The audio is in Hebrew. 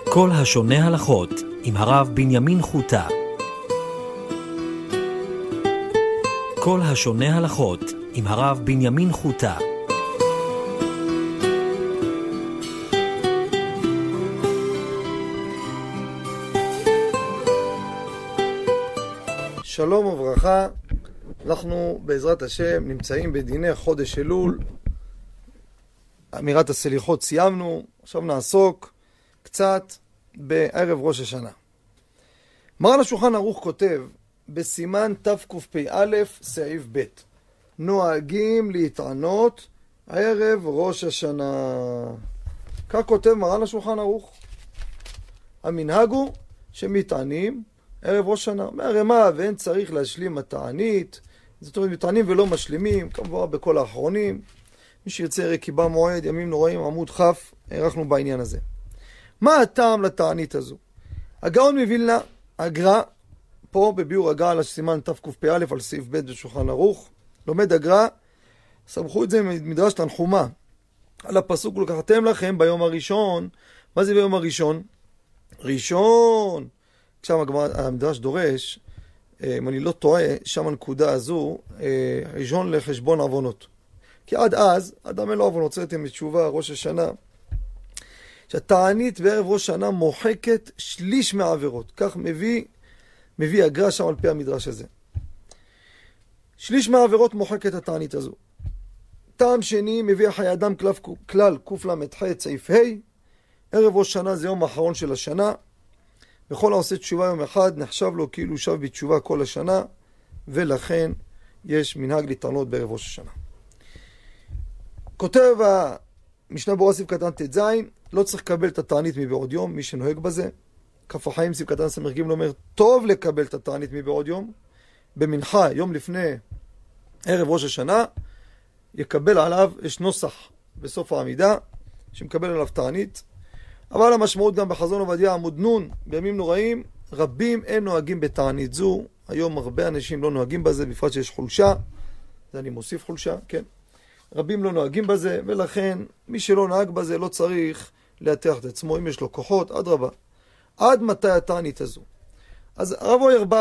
כל השונה הלכות עם הרב בנימין חוטה. כל השונה הלכות עם הרב בנימין חוטה. שלום וברכה. אנחנו בעזרת השם נמצאים בדיני חודש אלול. אמירת הסליחות סיימנו, עכשיו נעסוק קצת בערב ראש השנה. מרן השולחן ערוך כותב בסימן תקפ"א סעיף ב', נוהגים להתענות ערב ראש השנה. כך כותב מרן השולחן ערוך. המנהג הוא שמתענים ערב ראש השנה. מהרמה ואין צריך להשלים התענית, זאת אומרת מתענים ולא משלימים, כמובן בכל האחרונים. מי שירצה רקיבה מועד, ימים נוראים, עמוד כ', הערכנו בעניין הזה. מה הטעם לתענית הזו? הגאון מווילנה, הגר"א, פה בביאור הגר"א על הסימן תקפ"א על סעיף ב' בשולחן ערוך, לומד הגר"א, סמכו את זה ממדרש תנחומא, על הפסוק ולקחתם לכם ביום הראשון. מה זה ביום הראשון? ראשון, שם המדרש דורש, אם אני לא טועה, שם הנקודה הזו, ראשון לחשבון עוונות. כי עד אז, אדם אין לו עוונות, צריתם בתשובה, ראש השנה, שהתענית בערב ראש השנה מוחקת שליש מהעבירות. כך מביא הגר"א שם על פי המדרש הזה. שליש מהעבירות מוחקת התענית הזו. טעם שני, מביא חיי אדם כלל קל"ח סעיף ה', ערב ראש השנה זה יום האחרון של השנה, וכל העושה תשובה יום אחד נחשב לו כאילו שב בתשובה כל השנה, ולכן יש מנהג להתענות בערב ראש השנה. כותב המשנה ברורה סעיף קטן ט"ז, לא צריך לקבל את התענית מבעוד יום, מי שנוהג בזה. כף החיים סעיף קטן ס"ג אומר, טוב לקבל את התענית מבעוד יום. במנחה, יום לפני ערב ראש השנה, יקבל עליו, יש נוסח בסוף העמידה, שמקבל עליו תענית. אבל המשמעות גם בחזון עובדיה עמוד נ', בימים נוראים, רבים אין נוהגים בתענית זו. היום הרבה אנשים לא נוהגים בזה, בפרט שיש חולשה. זה אני מוסיף חולשה, כן. רבים לא נוהגים בזה, ולכן מי שלא נהג בזה לא צריך להטח את עצמו. אם יש לו כוחות, אדרבה. עד מתי התענית הזו? אז הרב אוירבך